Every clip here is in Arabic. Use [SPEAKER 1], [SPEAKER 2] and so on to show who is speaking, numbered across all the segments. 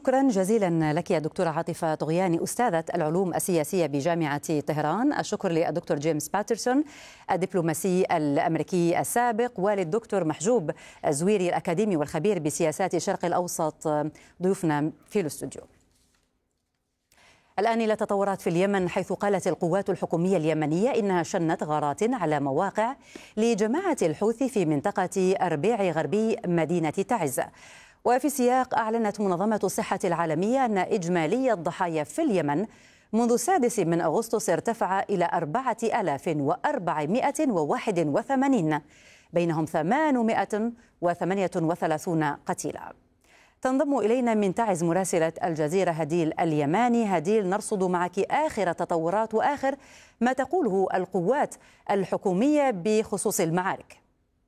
[SPEAKER 1] شكرا جزيلا لك يا دكتورة عاطفة طغياني، أستاذة العلوم السياسية بجامعة طهران. الشكر للدكتور جيمس باترسون الدبلوماسي الأمريكي السابق، وللدكتور محجوب الزويري الأكاديمي والخبير بسياسات الشرق الأوسط ضيوفنا في الاستوديو. الآن إلى تطورات في اليمن، حيث قالت القوات الحكومية اليمنية إنها شنت غارات على مواقع لجماعة الحوثي في منطقة أربيع غربي مدينة تعز. وفي سياق، أعلنت منظمة الصحة العالمية أن إجمالي الضحايا في اليمن منذ 6 من أغسطس ارتفع إلى 4481، بينهم 838 قتيلا. تنضم إلينا من تعز مراسلة الجزيرة هديل اليماني. هديل، نرصد معك آخر التطورات وآخر ما تقوله القوات الحكومية بخصوص المعارك.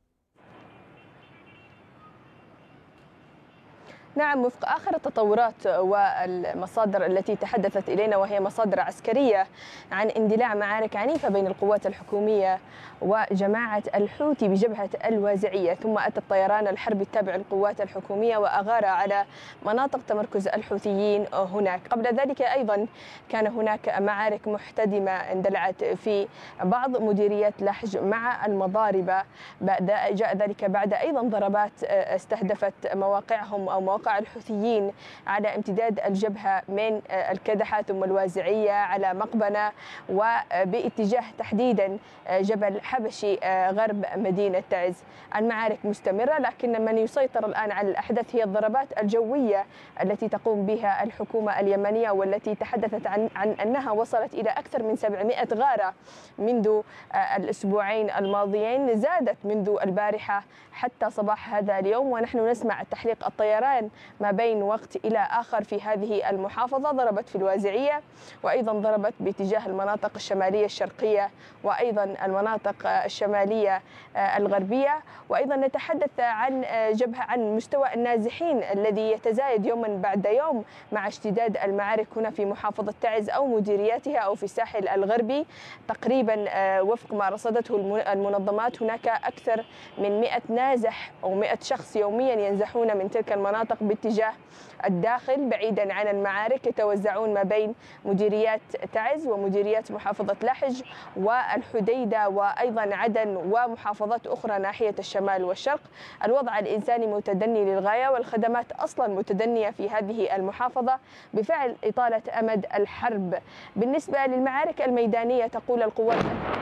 [SPEAKER 2] نعم، وفق آخر التطورات والمصادر التي تحدثت إلينا، وهي مصادر عسكرية، عن اندلاع معارك عنيفة بين القوات الحكومية وجماعة الحوثي بجبهة الوازعية، ثم أتى الطيران الحربي التابع للقوات الحكومية وأغار على مناطق تمركز الحوثيين هناك. قبل ذلك أيضا كان هناك معارك محتدمة اندلعت في بعض مديريات لحج مع المضاربة، جاء ذلك بعد أيضا ضربات استهدفت مواقعهم أو مواقع الحوثيين على امتداد الجبهة من الكدحة ثم الوازعية على مقبنة، وباتجاه تحديدا جبل حبشي غرب مدينة تعز. المعارك مستمرة، لكن من يسيطر الآن على الأحداث هي الضربات الجوية التي تقوم بها الحكومة اليمنية، والتي تحدثت عن أنها وصلت إلى أكثر من 700 غارة منذ الأسبوعين الماضيين، زادت منذ البارحة حتى صباح هذا اليوم، ونحن نسمع تحليق الطيران ما بين وقت إلى آخر في هذه المحافظة. ضربت في الوازعية، وأيضا ضربت باتجاه المناطق الشمالية الشرقية، وأيضا المناطق الشمالية الغربية. وأيضا نتحدث عن عن مستوى النازحين الذي يتزايد يوما بعد يوم مع اشتداد المعارك هنا في محافظة تعز أو مديرياتها أو في الساحل الغربي. تقريبا وفق ما رصدته المنظمات، هناك أكثر من 100 نازح أو 100 شخص يوميا ينزحون من تلك المناطق باتجاه الداخل بعيدا عن المعارك، يتوزعون ما بين مديريات تعز ومديريات محافظة لحج والحديدة وأيضا عدن ومحافظات أخرى ناحية الشمال والشرق. الوضع الإنساني متدني للغاية، والخدمات أصلا متدنية في هذه المحافظة بفعل إطالة أمد الحرب. بالنسبة للمعارك الميدانية، تقول القوات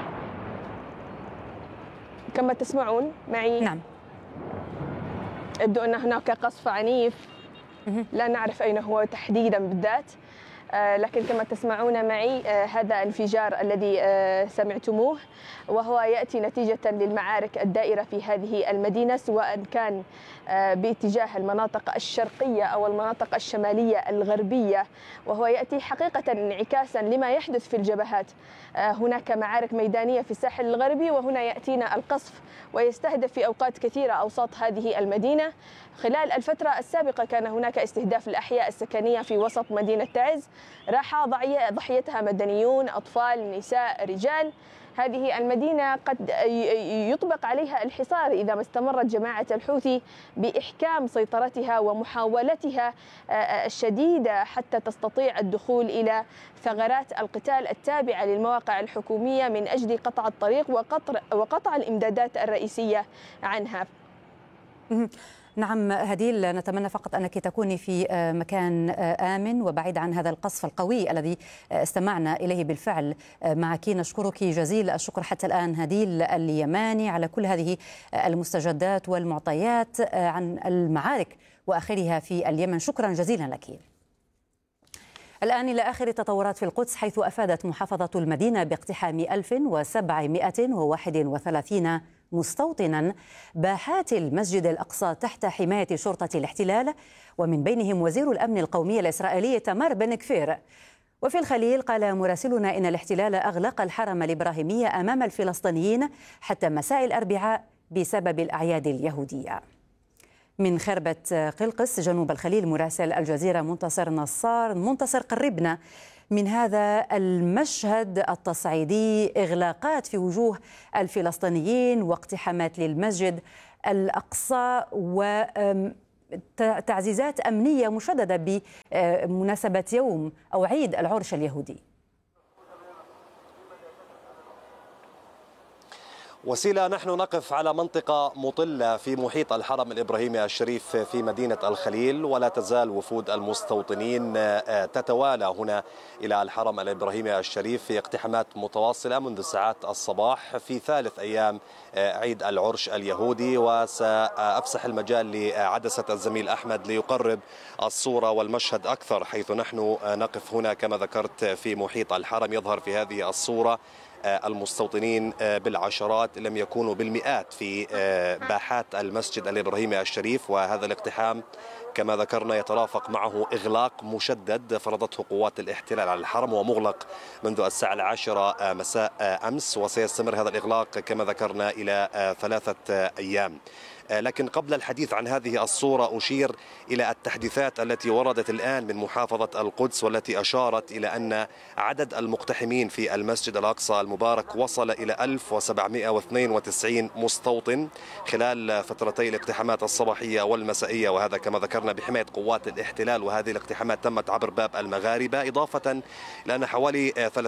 [SPEAKER 2] كما تسمعون معي.
[SPEAKER 1] نعم.
[SPEAKER 2] يبدو أن هناك قصف عنيف، لا نعرف أين هو تحديدا بالذات، لكن كما تسمعون معي هذا الانفجار الذي سمعتموه، وهو يأتي نتيجة للمعارك الدائرة في هذه المدينة، سواء كان باتجاه المناطق الشرقية أو المناطق الشمالية الغربية، وهو يأتي حقيقة انعكاسا لما يحدث في الجبهات. هناك معارك ميدانية في الساحل الغربي، وهنا يأتينا القصف ويستهدف في أوقات كثيرة أوساط هذه المدينة. خلال الفترة السابقة كان هناك استهداف الأحياء السكنية في وسط مدينة تعز، راح ضحيتها مدنيون، أطفال، نساء، رجال. هذه المدينة قد يطبق عليها الحصار إذا ما استمرت جماعة الحوثي بإحكام سيطرتها ومحاولتها الشديدة حتى تستطيع الدخول إلى ثغرات القتال التابعة للمواقع الحكومية من أجل قطع الطريق وقطع الإمدادات الرئيسية عنها.
[SPEAKER 1] نعم هديل، نتمنى فقط أنك تكوني في مكان آمن وبعيد عن هذا القصف القوي الذي استمعنا إليه بالفعل معك. نشكرك جزيل الشكر حتى الآن هديل اليماني على كل هذه المستجدات والمعطيات عن المعارك وآخرها في اليمن. شكرا جزيلا لك. الآن إلى آخر التطورات في القدس، حيث أفادت محافظة المدينة باقتحام 1731 مستوطنا باحات المسجد الأقصى تحت حماية شرطة الاحتلال، ومن بينهم وزير الأمن القومي الإسرائيلي تمار بن كفير. وفي الخليل قال مراسلنا إن الاحتلال أغلق الحرم الإبراهيمي أمام الفلسطينيين حتى مساء الأربعاء بسبب الأعياد اليهودية. من خربة قلقس جنوب الخليل مراسل الجزيرة منتصر نصار. منتصر، قربنا من هذا المشهد التصعيدي، إغلاقات في وجوه الفلسطينيين واقتحامات للمسجد الأقصى، تعزيزات أمنية مشددة بمناسبة يوم أو عيد العرش اليهودي.
[SPEAKER 3] وسيلة، نحن نقف على منطقة مطلة في محيط الحرم الإبراهيمي الشريف في مدينة الخليل، ولا تزال وفود المستوطنين تتوالى هنا إلى الحرم الإبراهيمي الشريف في اقتحامات متواصلة منذ ساعات الصباح في ثالث أيام عيد العرش اليهودي. وسأفسح المجال لعدسة الزميل أحمد ليقرب الصورة والمشهد أكثر، حيث نحن نقف هنا كما ذكرت في محيط الحرم. يظهر في هذه الصورة المستوطنين بالعشرات لم يكونوا بالمئات في باحات المسجد الإبراهيمي الشريف، وهذا الاقتحام كما ذكرنا يترافق معه إغلاق مشدد فرضته قوات الاحتلال على الحرم، ومغلق منذ الساعة 10 مساء أمس، وسيستمر هذا الإغلاق كما ذكرنا إلى 3 أيام. لكن قبل الحديث عن هذه الصورة أشير إلى التحديثات التي وردت الآن من محافظة القدس، والتي أشارت إلى أن عدد المقتحمين في المسجد الأقصى المبارك وصل إلى 1792 مستوطن خلال فترتي الاقتحامات الصباحية والمسائية، وهذا كما ذكرنا بحماية قوات الاحتلال. وهذه الاقتحامات تمت عبر باب المغاربة، إضافة إلى أن حوالي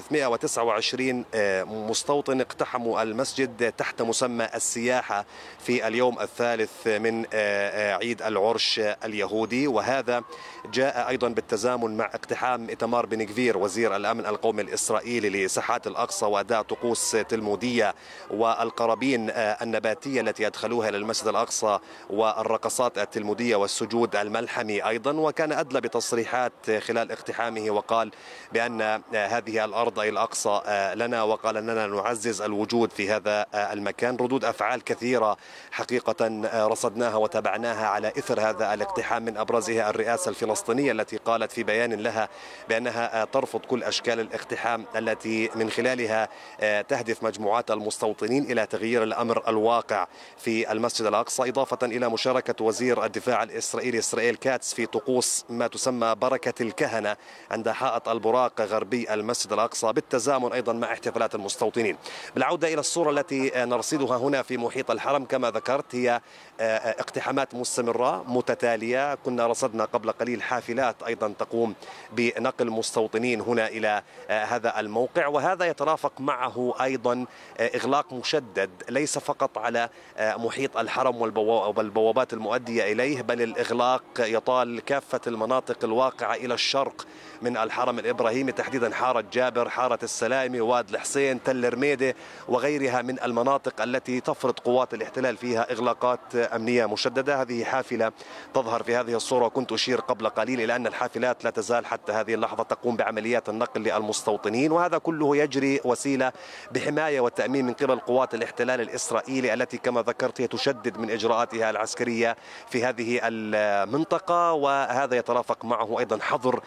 [SPEAKER 3] 329 مستوطن اقتحموا المسجد تحت مسمى السياحة في اليوم الثالث من عيد العرش اليهودي. وهذا جاء أيضا بالتزامن مع اقتحام إيتمار بن غفير وزير الأمن القومي الإسرائيلي لساحات الأقصى وأداء طقوس تلمودية والقرابين النباتية التي يدخلوها إلى المسجد الأقصى والرقصات التلمودية والسجود الملحمي أيضا. وكان أدلى بتصريحات خلال اقتحامه وقال بأن هذه الأرض أي الأقصى لنا، وقال أننا نعزز الوجود في هذا المكان. ردود أفعال كثيرة حقيقة رصدناها وتابعناها على إثر هذا الاقتحام، من أبرزها الرئاسة الفلسطينية التي قالت في بيان لها بأنها ترفض كل أشكال الاقتحام التي من خلالها تهدف مجموعات المستوطنين إلى تغيير الأمر الواقع في المسجد الأقصى، إضافة إلى مشاركة وزير الدفاع الإسرائيلي إسرائيل كاتس في طقوس ما تسمى بركة الكهنة عند حائط البراق غربي المسجد الأقصى، بالتزامن أيضا مع احتفالات المستوطنين. بالعودة إلى الصورة التي نرصدها هنا في محيط الحرم، كما ذكرت هي اقتحامات مستمرة متتالية. كنا رصدنا قبل قليل حافلات أيضا تقوم بنقل مستوطنين هنا إلى هذا الموقع، وهذا يترافق معه أيضا إغلاق مشدد ليس فقط على محيط الحرم والبوابات المؤدية إليه، بل الإغلاق يطال كافة المناطق الواقعة إلى الشرق من الحرم الإبراهيمي، تحديدا حارة جابر، حارة السلامي، واد الحسين، تل رميدة وغيرها من المناطق التي تفرض قوات الاحتلال فيها إغلاقات أمنية مشددة. هذه حافلة تظهر في هذه الصورة، كنت أشير قبل قليل إلى أن الحافلات لا تزال حتى هذه اللحظة تقوم بعمليات النقل للمستوطنين، وهذا كله يجري وسيلة بحماية وتأمين من قبل قوات الاحتلال الإسرائيلي التي كما ذكرت هي تشدد من إجراءاتها العسكرية في هذه المنطقة. وهذا يترافق معه أيضا حظر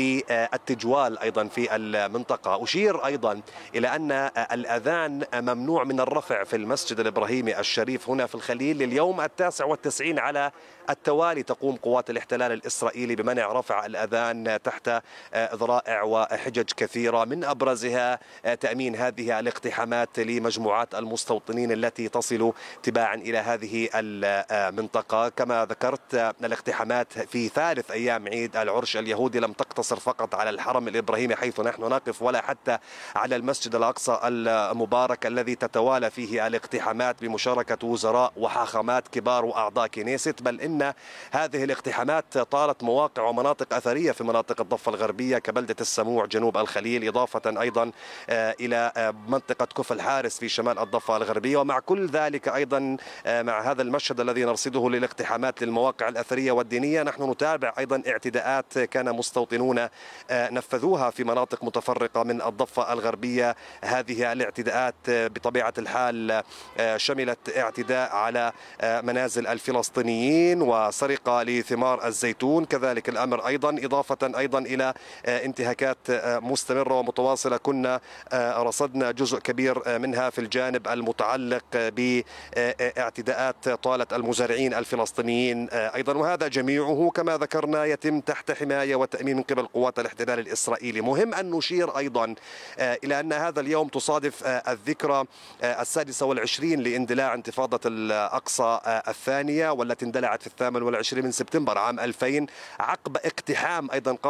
[SPEAKER 3] للتجوال أيضا في المنطقة. أشير أيضا إلى أن الأذان ممنوع من الرفع في المسجد الإبراهيمي الشريف هنا في الخليل لليوم 99 على التوالي. تقوم قوات الاحتلال الإسرائيلي بمنع رفع الأذان تحت ذرائع وحجج كثيرة، من أبرزها تأمين هذه الاقتحامات لمجموعات المستوطنين التي تصل تباعا إلى هذه المنطقة. كما ذكرت الاقتحامات في ثالث أيام عيد العرش اليهودي لم تقتصر فقط على الحرم الإبراهيمي حيث نحن نقف، ولا حتى على المسجد الأقصى المبارك الذي تتوالى فيه الاقتحامات بمشاركة وزراء وحاخامات كبار وأعضاء كنيست، بل إن هذه الاقتحامات طالت مواقع ومناطق أثرية في مناطق الضفة الغربية كبلدة السموع جنوب الخليل، إضافة أيضا إلى منطقة كفر الحارس في شمال الضفة الغربية. ومع كل ذلك أيضا مع هذا المشهد الذي نرصده للاقتحامات للمواقع الأثرية والدينية، نحن نتابع أيضا اعتداءات كان مستوطنون نفذوها في مناطق متفرقة من الضفة الغربية. هذه الاعتداءات بطبيعة الحال شملت اعتداء على منازل الفلسطينيين وسرقة لثمار الزيتون، كذلك الأمر أيضا إضافة أيضا إلى انتهاكات مستمرة ومتواصلة كنا رصدنا جزء كبير منها في الجانب المتعلق باعتداءات طالت المزارعين الفلسطينيين أيضا، وهذا جميعه كما ذكرنا يتم تحت حماية وتأمين من قبل قوات الاحتلال الإسرائيلي. مهم أن نشير أيضا إلى أن هذا اليوم تصادف الذكرى 26 لاندلاع انتفاضة الأقصى الثانية، والتي اندلعت في 28 من سبتمبر عام 2000 عقب اقتحام أيضا